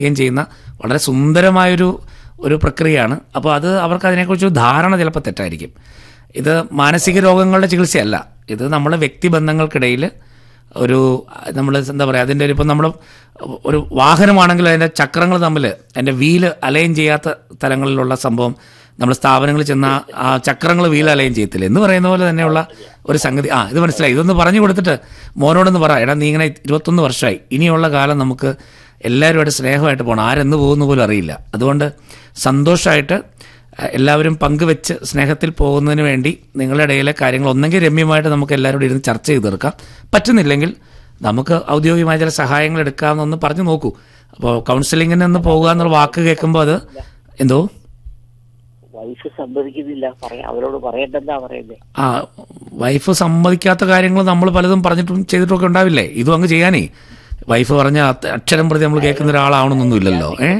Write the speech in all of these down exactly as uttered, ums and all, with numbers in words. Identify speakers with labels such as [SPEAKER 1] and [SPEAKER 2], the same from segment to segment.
[SPEAKER 1] ചെയ്യുന്ന വളരെ സുന്ദരമായൊരു ഒരു പ്രക്രിയയാണ്. അപ്പോൾ അത് അവർക്ക് അതിനെക്കുറിച്ചൊരു ധാരണ ചിലപ്പോൾ തെറ്റായിരിക്കും. ഇത് മാനസിക രോഗങ്ങളുടെ ചികിത്സയല്ല, ഇത് നമ്മളെ വ്യക്തിബന്ധങ്ങൾക്കിടയിൽ ഒരു നമ്മൾ എന്താ പറയുക, അതിൻ്റെ ഒരു ഇപ്പം നമ്മൾ ഒരു വാഹനമാണെങ്കിൽ അതിൻ്റെ ചക്രങ്ങൾ തമ്മിൽ അതിൻ്റെ വീല് അലൈൻ ചെയ്യാത്ത തലങ്ങളിലുള്ള സംഭവം നമ്മൾ സ്ഥാപനങ്ങളിൽ ചെന്ന ആ ചക്രങ്ങൾ വീൽ അലൈൻ ചെയ്യത്തില്ല എന്ന് പറയുന്ന പോലെ തന്നെയുള്ള ഒരു സംഗതി. ആ ഇത് മനസ്സിലായി. ഇതൊന്ന് പറഞ്ഞു കൊടുത്തിട്ട് മോനോടൊന്ന് പറ, എടാ നീ ഇങ്ങനെ ഇരുപത്തൊന്ന് വർഷമായി, ഇനിയുള്ള കാലം നമുക്ക് എല്ലാവരുമായിട്ട് സ്നേഹമായിട്ട് പോകണം, ആരെന്ന് പോകുന്ന പോലും അറിയില്ല. അതുകൊണ്ട് സന്തോഷമായിട്ട് എല്ലാവരും പങ്കുവെച്ച് സ്നേഹത്തിൽ പോകുന്നതിന് വേണ്ടി നിങ്ങളുടെ ഇടയിലെ കാര്യങ്ങൾ ഒന്നെങ്കിൽ രമ്യമായിട്ട് നമുക്ക് എല്ലാവരോടും ഇരുന്ന് ചർച്ച ചെയ്ത് തീർക്കാം, പറ്റുന്നില്ലെങ്കിൽ നമുക്ക് ഔദ്യോഗികമായ ചില സഹായങ്ങൾ എടുക്കാമെന്നൊന്ന് പറഞ്ഞു നോക്കൂ. അപ്പോൾ കൗൺസിലിങ്ങിന് ഒന്ന് പോകുക എന്നുള്ള വാക്ക് കേൾക്കുമ്പോൾ അത് എന്തോ
[SPEAKER 2] വൈഫ് സമ്മതിക്കുന്നില്ല, അവരോട് പറയണ്ടെന്നാ പറയുന്നത്.
[SPEAKER 1] ആ വൈഫ് സമ്മതിക്കാത്ത കാര്യങ്ങൾ നമ്മൾ പലതും പറഞ്ഞിട്ടും ചെയ്തിട്ടൊക്കെ ഉണ്ടാവില്ലേ? ഇതും അങ്ങ് ചെയ്യാനേ വൈഫ് പറഞ്ഞ അക്ഷരം പ്രതി നമ്മൾ കേൾക്കുന്ന ഒരാളാവണമെന്നൊന്നും ഇല്ലല്ലോ. ഏഹ്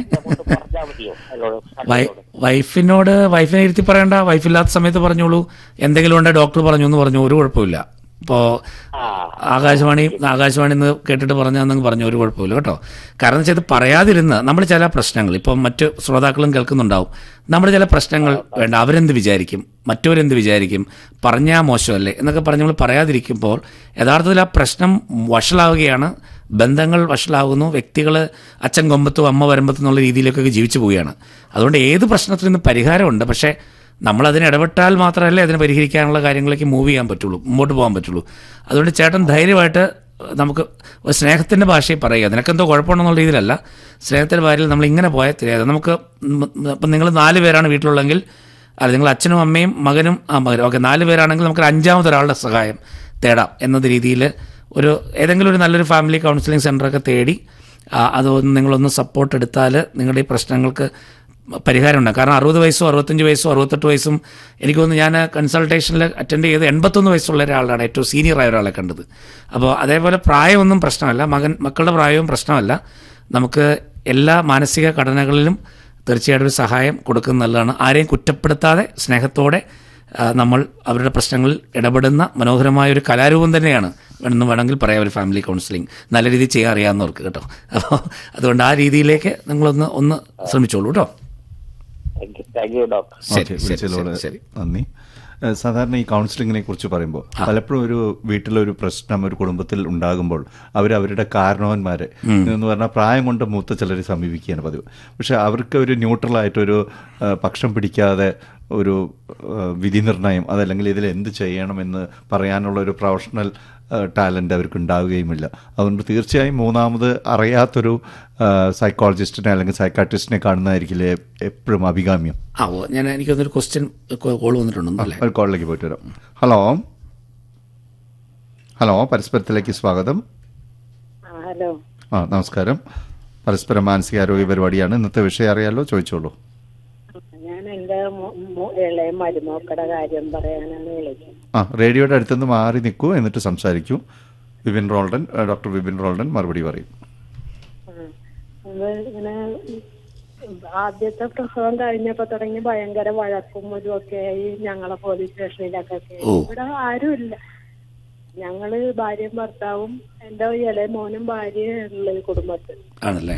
[SPEAKER 1] വൈഫിനോട് വൈഫിനെ ഇരുത്തി പറയണ്ട, വൈഫില്ലാത്ത സമയത്ത് പറഞ്ഞോളൂ. എന്തെങ്കിലും ഉണ്ടെങ്കിൽ ഡോക്ടർ പറഞ്ഞു എന്ന് പറഞ്ഞു, ഒരു കുഴപ്പമില്ല. ഇപ്പോൾ ആകാശവാണി ആകാശവാണി എന്ന് കേട്ടിട്ട് പറഞ്ഞാന്നെങ്കിൽ പറഞ്ഞു, ഒരു കുഴപ്പമില്ല കേട്ടോ. കാരണം വെച്ചാൽ ഇത് പറയാതിരുന്ന് നമ്മൾ ചില പ്രശ്നങ്ങൾ, ഇപ്പം മറ്റ് ശ്രോതാക്കളും കേൾക്കുന്നുണ്ടാവും, നമ്മുടെ ചില പ്രശ്നങ്ങൾ വേണ്ട അവരെന്ത് വിചാരിക്കും, മറ്റവരെന്ത് വിചാരിക്കും, പറഞ്ഞാൽ മോശമല്ലേ എന്നൊക്കെ പറഞ്ഞ് നമ്മൾ പറയാതിരിക്കുമ്പോൾ യഥാർത്ഥത്തിൽ ആ പ്രശ്നം വഷളാവുകയാണ്, ബന്ധങ്ങൾ വഷളാകുന്നു, വ്യക്തികൾ അച്ഛൻ കൊമ്പത്തും അമ്മ വരമ്പത്തും എന്നുള്ള രീതിയിലേക്കൊക്കെ ജീവിച്ചു പോവുകയാണ്. അതുകൊണ്ട് ഏത് പ്രശ്നത്തിൽ നിന്ന് പരിഹാരമുണ്ട്, പക്ഷേ നമ്മളതിന് ഇടപെട്ടാൽ മാത്രമല്ലേ അതിനെ പരിഹരിക്കാനുള്ള കാര്യങ്ങളിലേക്ക് മൂവ് ചെയ്യാൻ പറ്റുള്ളൂ, മുമ്പോട്ട് പോകാൻ പറ്റുള്ളൂ. അതുകൊണ്ട് ചേട്ടൻ ധൈര്യമായിട്ട് നമുക്ക് സ്നേഹത്തിൻ്റെ ഭാഷയിൽ പറയുക, നിനക്കെന്തോ കുഴപ്പമുണ്ടെന്നുള്ള രീതിയിലല്ല, സ്നേഹത്തിൻ്റെ ഭാര്യയിൽ നമ്മൾ ഇങ്ങനെ പോയാൽ தெரியாது. നമുക്ക് ഇപ്പം നിങ്ങൾ നാല് പേരാണ് വീട്ടിലുള്ളെങ്കിൽ, അല്ല നിങ്ങൾ അച്ഛനും അമ്മയും മകനും ആ മകനും ഓക്കെ നാല് പേരാണെങ്കിൽ നമുക്ക് അഞ്ചാമതൊരാളുടെ സഹായം തേടാം എന്നത് രീതിയിൽ ഒരു ഏതെങ്കിലും ഒരു നല്ലൊരു ഫാമിലി കൗൺസിലിംഗ് സെൻ്ററൊക്കെ തേടി അതൊന്ന് നിങ്ങളൊന്ന് സപ്പോർട്ട് എടുത്താൽ നിങ്ങളുടെ ഈ പ്രശ്നങ്ങൾക്ക് പരിഹാരം ഉണ്ടാകും. കാരണം അറുപത് വയസ്സും അറുപത്തഞ്ച് വയസ്സും അറുപത്തെട്ട് വയസ്സും എനിക്ക് തോന്നുന്നു, ഞാൻ കൺസൾട്ടേഷനിൽ അറ്റൻഡ് ചെയ്ത് എൺപത്തൊന്ന് വയസ്സുള്ള ഒരാളാണ് ഏറ്റവും സീനിയറായ ഒരാളെ കണ്ടത്. അപ്പോൾ അതേപോലെ പ്രായമൊന്നും പ്രശ്നമല്ല, മകൻ മക്കളുടെ പ്രായവും പ്രശ്നമല്ല. നമുക്ക് എല്ലാ മാനസിക ഘടനകളിലും തീർച്ചയായിട്ടും ഒരു സഹായം കൊടുക്കുന്നത് നല്ലതാണ്. ആരെയും കുറ്റപ്പെടുത്താതെ സ്നേഹത്തോടെ നമ്മൾ അവരുടെ പ്രശ്നങ്ങളിൽ ഇടപെടുന്ന മനോഹരമായൊരു കലാരൂപം തന്നെയാണ് എന്ന് വേണമെങ്കിൽ പറയാം ഒരു ഫാമിലി കൗൺസിലിംഗ്, നല്ല രീതിയിൽ ചെയ്യാൻ അറിയാവുന്നവർക്ക് കേട്ടോ. അപ്പോൾ അതുകൊണ്ട് ആ രീതിയിലേക്ക് നിങ്ങളൊന്ന് ഒന്ന് ശ്രമിച്ചോളൂ കേട്ടോ.
[SPEAKER 3] ശരി, നന്ദി. സാധാരണ ഈ കൗൺസിലിങ്ങിനെ കുറിച്ച് പറയുമ്പോൾ പലപ്പോഴും ഒരു വീട്ടിലൊരു പ്രശ്നം ഒരു കുടുംബത്തിൽ ഉണ്ടാകുമ്പോൾ അവർ അവരുടെ കാരണവന്മാരെ എന്ന് പറഞ്ഞാൽ പ്രായം കൊണ്ട് മൂത്ത ചിലരെ സമീപിക്കുകയാണ് പതിവ്. പക്ഷെ അവർക്ക് ഒരു ന്യൂട്രലായിട്ടൊരു പക്ഷം പിടിക്കാതെ ഒരു വിധി നിർണയം അതല്ലെങ്കിൽ ഇതിൽ എന്ത് ചെയ്യണമെന്ന് പറയാനുള്ള ഒരു പ്രൊഫഷണൽ ടാലൻ്റ് അവർക്ക് ഉണ്ടാവുകയുമില്ല. അതുകൊണ്ട് തീർച്ചയായും മൂന്നാമത് അറിയാത്തൊരു സൈക്കോളജിസ്റ്റിനെ അല്ലെങ്കിൽ സൈക്കാട്രിസ്റ്റിനെ കാണുന്നതായിരിക്കില്ലേ എപ്പോഴും അഭികാമ്യം.
[SPEAKER 1] ആ ഓ ഞാൻ എനിക്കൊന്നൊരു ക്വസ്റ്റ്യൻ കോൾ വന്നിട്ടുണ്ടോ?
[SPEAKER 3] ഒരു കോളിലേക്ക് പോയിട്ട് വരാം. ഹലോ ഹലോ പരസ്പരത്തിലേക്ക് സ്വാഗതം.
[SPEAKER 2] ഹലോ
[SPEAKER 3] ആ നമസ്കാരം. പരസ്പരം മാനസികാരോഗ്യ പരിപാടിയാണ്. ഇന്നത്തെ വിഷയം അറിയാലോ, ചോദിച്ചോളൂ.
[SPEAKER 2] ഞാൻ എന്റെ ഇളയ മരുമക്കളുടെ കാര്യം പറയാനാണ് വിളിച്ചത്.
[SPEAKER 3] ആ റേഡിയോയുടെ അടുത്തുനിന്ന് മാറി നിൽക്കൂ, എന്നിട്ട് സംസാരിക്കൂ. വിപിൻ റോൾഡൻ, ഡോക്ടർ വിപിൻ റോൾഡൻ മറുപടി പറയും.
[SPEAKER 2] ഇങ്ങനെ ആദ്യത്തെ പ്രസവം കഴിഞ്ഞപ്പോ തുടങ്ങി ഭയങ്കര വഴക്കും ഇതുമൊക്കെ ആയി ഞങ്ങളെ പോലീസ് സ്റ്റേഷനിലൊക്കെ. ഇവിടെ ആരുമില്ല, ഞങ്ങള് ഭാര്യയും ഭർത്താവും എന്റെ ഇളയ മോനും ഭാര്യയും ഉള്ള കുടുംബത്തിൽ
[SPEAKER 1] ആണല്ലേ.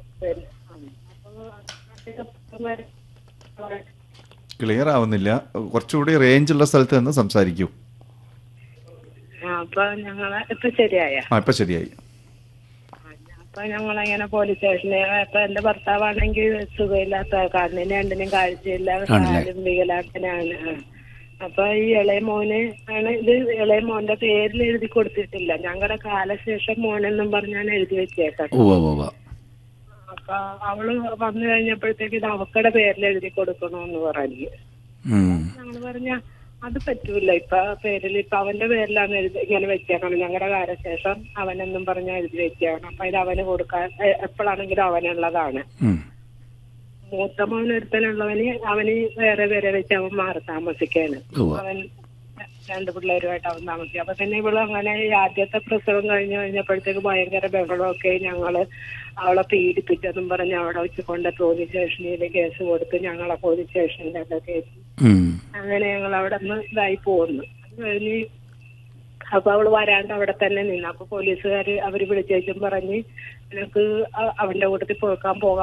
[SPEAKER 3] ക്ലിയർ ആവുന്നില്ല, കുറച്ചുകൂടി റേഞ്ച് ഉള്ള സ്ഥലത്ത് നിന്ന് സംസാരിക്കൂ.
[SPEAKER 2] അപ്പൊ ഞങ്ങളെ ഇപ്പൊ ശരിയായ
[SPEAKER 3] ഇപ്പൊ ശരിയായി.
[SPEAKER 2] അപ്പൊ ഞങ്ങളിങ്ങനെ പോലീസ് സ്റ്റേഷനിൽ ഇപ്പൊ എന്റെ ഭർത്താവാണെങ്കിൽ സുഖമില്ലാത്ത കണ്ണിന് രണ്ടിനും കാഴ്ചയില്ല, കാലും വികലാംഗനാണ്. അപ്പൊ ഈ ഇളയ മോന് ആണ് ഇത് ഇളയ മോന്റെ പേരിൽ എഴുതി കൊടുത്തിട്ടില്ല, ഞങ്ങളുടെ കാലശേഷം മോനെന്നും പറഞ്ഞാണ് എഴുതി വെച്ചേക്കാം. അപ്പൊ അവള് വന്നു കഴിഞ്ഞപ്പോഴത്തേക്ക് ഇത് അവക്കടെ പേരിൽ എഴുതി കൊടുക്കണോന്ന് പറഞ്ഞു. ഞങ്ങള് പറഞ്ഞ അത് പറ്റൂല, ഇപ്പൊ പേരിൽ ഇപ്പൊ അവന്റെ പേരിലാണ് എഴുതി ഇങ്ങനെ വെച്ചേക്കണം, ഞങ്ങളുടെ കാലശേഷം അവനെന്നും പറഞ്ഞ എഴുതി വെച്ചേക്കണം. അപ്പൊ ഇത് അവന് കൊടുക്കാൻ എപ്പോഴാണെങ്കിലും അവനുള്ളതാണ്. മൂത്ത മോനൊരുത്തനുള്ളവന് അവന് വേറെ വേറെ വെച്ച് അവൻ മാറി താമസിക്കാണ്. അവൻ രണ്ട് പിള്ളേരുമായിട്ട് അവൻ താമസിക്കും. അപ്പൊ തന്നെ ഇവള് അങ്ങനെ ആദ്യത്തെ പ്രസവം കഴിഞ്ഞു കഴിഞ്ഞപ്പോഴത്തേക്ക് ഭയങ്കര ബഹളമൊക്കെ, ഞങ്ങള് അവളെ പീഡിപ്പിച്ചെന്നും പറഞ്ഞ് അവിടെ വെച്ച് കൊണ്ട് പോലീസ് സ്റ്റേഷനിൽ കേസ് കൊടുത്ത് ഞങ്ങളെ പോലീസ് സ്റ്റേഷനിലൊക്കെ കയറ്റി. അങ്ങനെ ഞങ്ങൾ അവിടെ നിന്ന് ഇതായി പോകുന്നു. അത് കഴിഞ്ഞ് അപ്പൊ അവള് വരാണ്ട് അവിടെ തന്നെ നിന്നു. അപ്പൊ പോലീസുകാര് അവര് വിളിച്ചേച്ചും പറഞ്ഞ് നിനക്ക് അവന്റെ കൂട്ടത്തിൽ പോകാൻ പോകാൻ